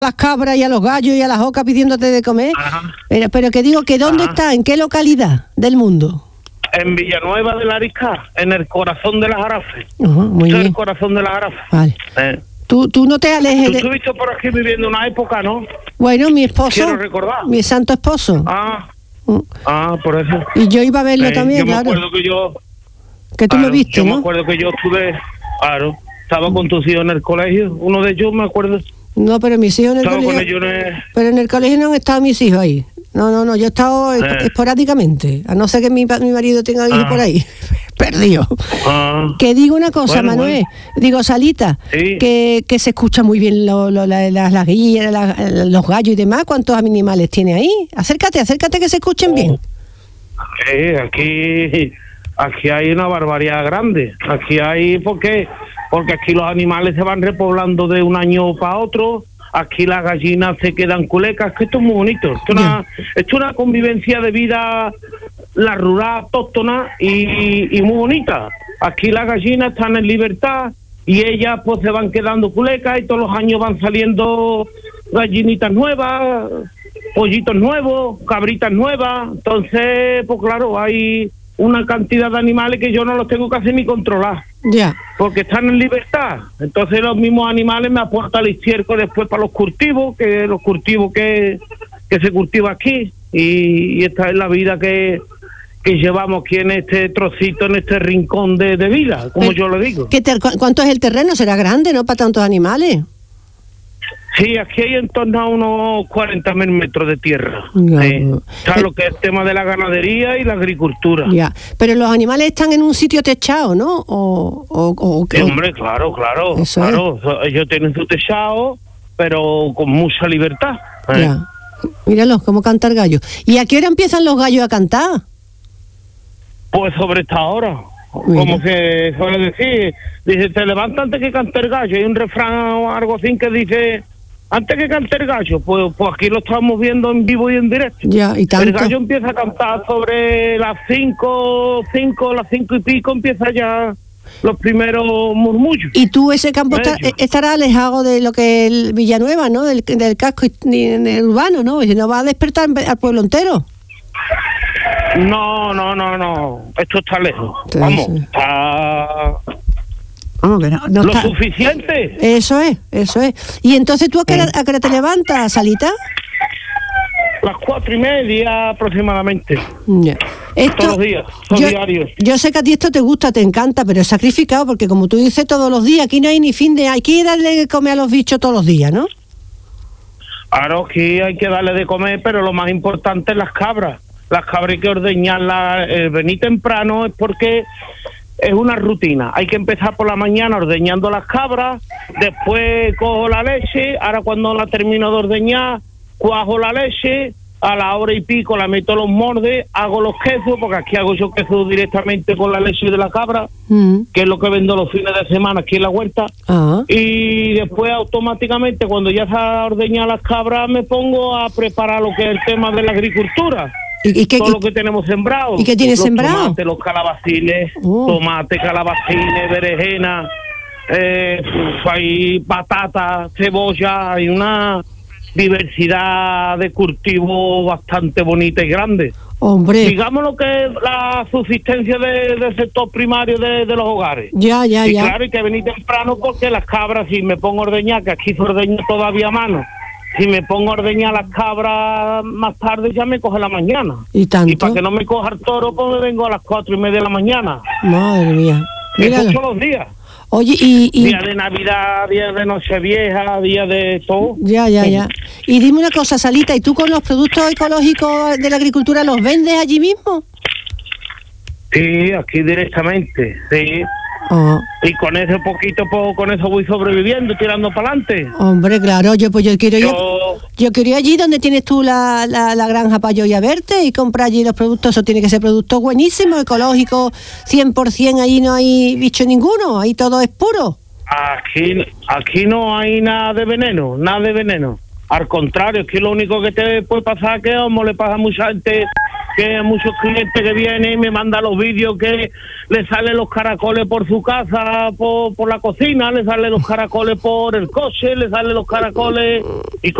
las cabras y a los gallos y a las ocas pidiéndote de comer. Ajá. Pero que digo, que ¿dónde está? ¿En qué localidad del mundo? En Villanueva de la Arisca, en el corazón de las Jarafes. Muy Esto es bien. el corazón de las Jarafes. Vale. Tú no te alejes Tú de... estuviste por aquí viviendo una época, ¿no? Bueno, mi esposo, Quiero recordar. mi santo esposo. Por eso. Y yo iba a verlo también, yo claro. Me acuerdo que tú me viste, yo ¿no? me acuerdo que yo estuve, estaba con tus hijos en el colegio. Uno de ellos me acuerdo. No, pero mis hijos en el Estaba colegio... con ellos Pero en el colegio no han estado mis hijos ahí. No, yo he estado esporádicamente. A no ser que mi marido tenga hijos por ahí. Perdido. Que digo una cosa, bueno, Manuel. Digo, Salita, sí. que se escucha muy bien las guillas, los gallos y demás. ¿Cuántos animales tiene ahí? Acércate que se escuchen bien. Aquí hay una barbaridad grande. Aquí hay, porque aquí los animales se van repoblando de un año para otro. Aquí las gallinas se quedan culecas, que esto es muy bonito. Esto es una convivencia de vida, la rural, autóctona y muy bonita. Aquí las gallinas están en libertad y ellas pues se van quedando culecas y todos los años van saliendo gallinitas nuevas, pollitos nuevos, cabritas nuevas. Entonces, pues claro, hay una cantidad de animales que yo no los tengo casi ni controlar. Ya. Porque están en libertad. Entonces los mismos animales me aportan el estiércol después para los cultivos, que se cultiva aquí. Y esta es la vida que llevamos aquí en este trocito, en este rincón de vida, como yo le digo. ¿Cuánto es el terreno? ¿Será grande, no, para tantos animales? Sí, aquí hay en torno a unos 40.000 metros de tierra. Está lo que es el tema de la ganadería y la agricultura. Ya, pero los animales están en un sitio techado, ¿no? Sí, hombre, claro. Ellos tienen su techado, pero con mucha libertad. Ya. Míralos, cómo canta el gallo. ¿Y a qué hora empiezan los gallos a cantar? Pues sobre esta hora. Mira. Como se suele decir, dice, te levanta antes que cante el gallo. Hay un refrán o algo así que dice, antes que cante el gallo, pues aquí lo estamos viendo en vivo y en directo. Ya, y tanto. El gallo empieza a cantar sobre las 5 y pico, empieza ya los primeros murmullos. Y tú, ese campo estará alejado de lo que es el Villanueva, ¿no? Del casco urbano, ¿no? Y no va a despertar al pueblo entero. No. Esto está lejos. Sí, Vamos, sí. está... Vamos, que no lo está... suficiente. Eso es. Y entonces, ¿tú a qué hora te levantas, Salita? Las 4:30 aproximadamente. Yeah. Todos los días, son diarios. Yo sé que a ti esto te gusta, te encanta, pero es sacrificado, porque como tú dices, todos los días, aquí no hay ni fin de... Hay que darle de comer a los bichos todos los días, ¿no? Claro, que hay que darle de comer, pero lo más importante es las cabras. Las cabras hay que ordeñarlas, venir temprano es porque es una rutina. Hay que empezar por la mañana ordeñando las cabras, después cojo la leche, ahora cuando la termino de ordeñar, cuajo la leche, a la hora y pico la meto los moldes, hago los quesos, porque aquí hago yo queso directamente con la leche de la cabra, que es lo que vendo los fines de semana aquí en la huerta. Y después automáticamente cuando ya se ha ordeñado las cabras me pongo a preparar lo que es el tema de la agricultura. ¿Y todo lo que tenemos sembrado. ¿Y qué tienes sembrado? Tomates, los calabacines, calabacines, berenjena, hay patatas, cebolla, hay una diversidad de cultivos bastante bonita y grande. Hombre. Digamos lo que es la subsistencia del sector primario de los hogares. Ya. Claro, hay que venir temprano porque las cabras, si me pongo a ordeñar, que aquí se ordeña todavía a mano, si me pongo a ordeñar las cabras más tarde ya me coge la mañana. ¿Y tanto? Y para que no me coja el toro, pues me vengo a las 4:30 de la mañana. Madre mía. Eso todos los días. Oye, y... Día de Navidad, día de Nochevieja, día de todo. Ya. Y dime una cosa, Salita, ¿y tú con los productos ecológicos de la agricultura los vendes allí mismo? Sí, aquí directamente, sí. Y con ese poquito, con eso voy sobreviviendo, tirando para adelante. Hombre, claro, yo quiero ir allí donde tienes tú la granja para yo ir a verte y comprar allí los productos. Eso tiene que ser productos buenísimos, ecológicos, 100%, allí no hay bicho ninguno, ahí todo es puro. Aquí no hay nada de veneno. Al contrario, es que lo único que te puede pasar es que como le pasa a mucha gente que hay muchos clientes que vienen y me mandan los vídeos que le salen los caracoles por su casa, por la cocina, le salen los caracoles por el coche, le salen los caracoles y